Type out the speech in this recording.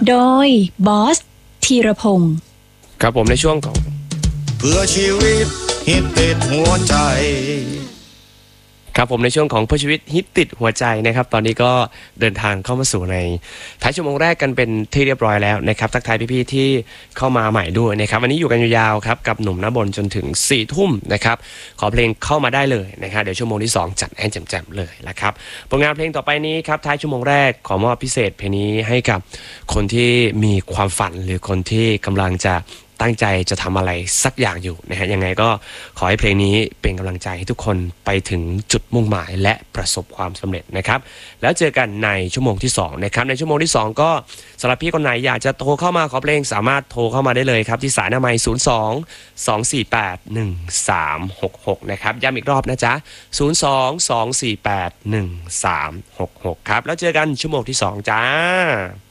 โดยบอสธีรพงศ์ครับผมในช่วงของเพื่อชีวิตฮิตติดหัวใจครับผมในช่วงของเพื่อชีวิตฮิตติดหัวใจนะครับตอนนี้ก็เดินทางเข้ามาสู่ในท้ายชั่วโมงแรกกันเป็นที่เรียบร้อยแล้วนะครับทักทายพี่ๆที่เข้ามาใหม่ด้วยนะครับวันนี้อยู่กันยาวๆครับกับหนุ่มณบลจนถึง4 ทุ่มนะครับขอเพลงเข้ามาได้เลยนะครับเดี๋ยวชั่วโมงที่2จัดให้แจ่มๆเลยนะครับผลงานเพลงต่อไปนี้ครับท้ายชั่วโมงแรกขอมอบพิเศษเพลงนี้ให้กับคนที่มีความฝันหรือคนที่กำลังจะตั้งใจจะทำอะไรสักอย่างอยู่นะฮะยังไงก็ขอให้เพลงนี้เป็นกำลังใจให้ทุกคนไปถึงจุดมุ่งหมายและประสบความสำเร็จนะครับแล้วเจอกันในชั่วโมงที่2นะครับในชั่วโมงที่2ก็สำหรับพี่คนไหนอยากจะโทรเข้ามาขอเพลงสามารถโทรเข้ามาได้เลยครับที่สายหน้าไมค์02-248-1366นะครับย้ำอีกรอบนะจ๊ะ02-248-1366ครับแล้วเจอกันชั่วโมงที่2จ้า